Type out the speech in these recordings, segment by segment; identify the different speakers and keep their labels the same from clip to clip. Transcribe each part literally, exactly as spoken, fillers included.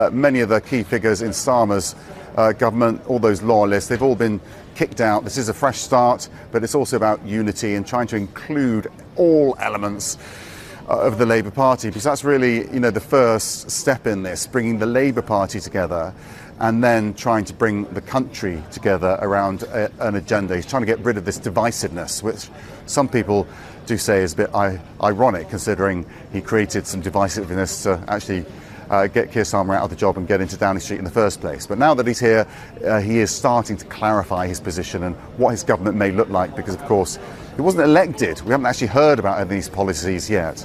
Speaker 1: Uh, many of the key figures in Starmer's uh, government, all those loyalists, they've all been kicked out. This is a fresh start, but it's also about unity and trying to include all elements uh, of the Labour Party, because that's really, you know, the first step in this, bringing the Labour Party together and then trying to bring the country together around a, an agenda. He's trying to get rid of this divisiveness, which some people do say is a bit I- ironic, considering he created some divisiveness to actually Uh, get Keir Starmer out of the job and get into Downing Street in the first place. But now that he's here, uh, he is starting to clarify his position and what his government may look like, because, of course, he wasn't elected. We haven't actually heard about any of these policies yet.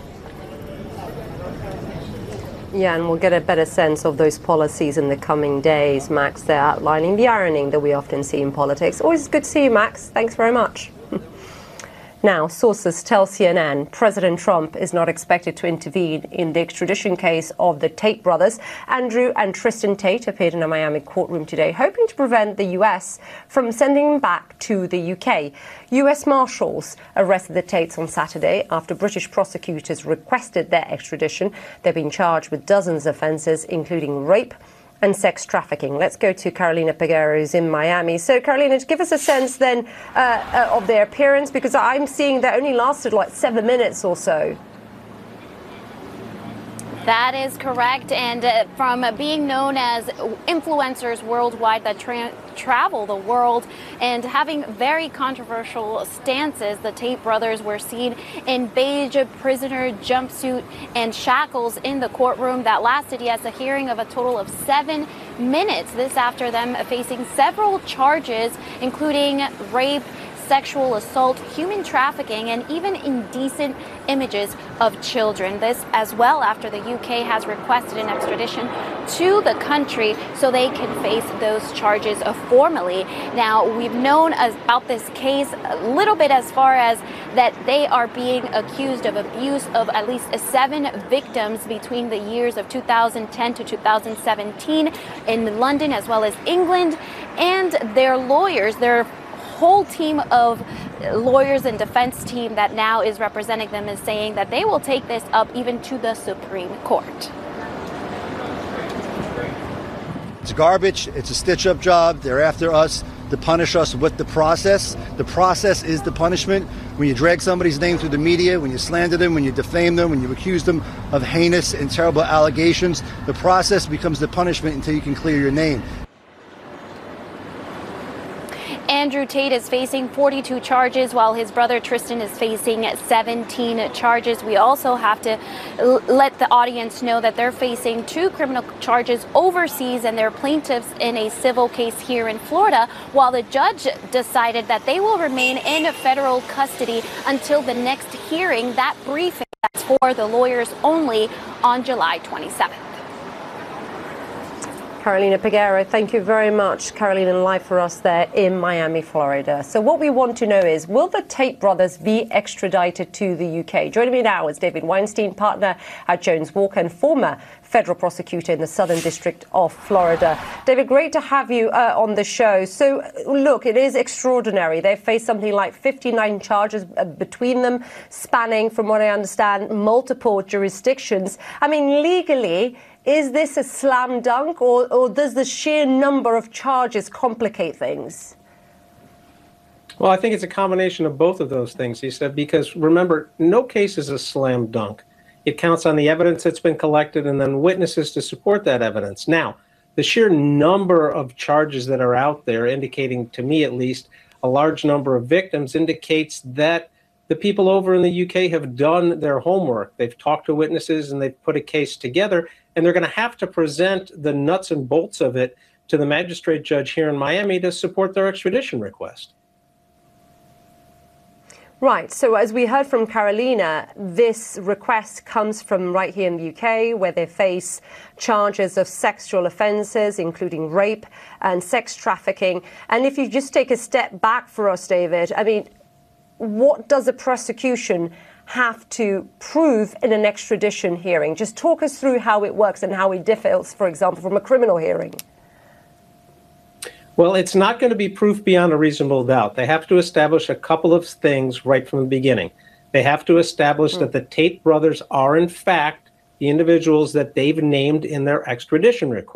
Speaker 2: Yeah, and we'll get a better sense of those policies in the coming days. Max, they're outlining the ironing that we often see in politics. Always good to see you, Max. Thanks very much. Now, sources tell C N N President Trump is not expected to intervene in the extradition case of the Tate brothers. Andrew and Tristan Tate appeared in a Miami courtroom today, hoping to prevent the U S from sending them back to the U K. U S Marshals arrested the Tates on Saturday after British prosecutors requested their extradition. They've been charged with dozens of offences, including rape and sex trafficking. Let's go to Carolina Peguero, who's in Miami. So, Carolina, give us a sense then uh, uh, of their appearance, because I'm seeing that only lasted like seven minutes or so.
Speaker 3: That is correct. And uh, from uh, being known as influencers worldwide that tra- travel the world and having very controversial stances, the Tate brothers were seen in beige prisoner jumpsuit and shackles in the courtroom that lasted, yes, a hearing of a total of seven minutes. This after them facing several charges, including rape, sexual assault, human trafficking, and even indecent images of children. This as well after the U K has requested an extradition to the country so they can face those charges formally. Now, we've known about this case a little bit as far as that they are being accused of abuse of at least seven victims between the years of two thousand ten to two thousand seventeen in London as well as England, and their lawyers, their whole team of lawyers and defense team that now is representing them is saying that they will take this up even to the Supreme Court.
Speaker 4: It's garbage. It's a stitch-up job. They're after us to punish us with the process. The process is the punishment. When you drag somebody's name through the media, when you slander them, when you defame them, when you accuse them of heinous and terrible allegations, the process becomes the punishment until you can clear your name.
Speaker 3: Andrew Tate is facing forty-two charges, while his brother Tristan is facing seventeen charges. We also have to l- let the audience know that they're facing two criminal charges overseas, and they're plaintiffs in a civil case here in Florida, while the judge decided that they will remain in federal custody until the next hearing. That briefing that's for the lawyers only on July twenty-seventh.
Speaker 2: Carolina Peguero, thank you very much. Carolina, live for us there in Miami, Florida. So what we want to know is, will the Tate brothers be extradited to the U K? Joining me now is David Weinstein, partner at Jones Walker and former federal prosecutor in the Southern District of Florida. David, great to have you uh, on the show. So, look, it is extraordinary. They face something like fifty-nine charges uh, between them, spanning, from what I understand, multiple jurisdictions. I mean, legally, is this a slam dunk, or, or does the sheer number of charges complicate things?
Speaker 5: Well, I think it's a combination of both of those things, he said, because remember, no case is a slam dunk. It counts on the evidence that's been collected and then witnesses to support that evidence. Now, the sheer number of charges that are out there, indicating, to me at least, a large number of victims, indicates that the people over in the U K have done their homework. They've talked to witnesses and they've put a case together, and they're going to have to present the nuts and bolts of it to the magistrate judge here in Miami to support their extradition request.
Speaker 2: Right. So as we heard from Carolina, this request comes from right here in the U K, where they face charges of sexual offences, including rape and sex trafficking. And if you just take a step back for us, David, I mean, what does a prosecution have to prove in an extradition hearing? Just talk us through how it works and how it differs, for example, from a criminal hearing.
Speaker 5: Well, it's not going to be proof beyond a reasonable doubt. They have to establish a couple of things right from the beginning. They have to establish mm. that the Tate brothers are, in fact, the individuals that they've named in their extradition request.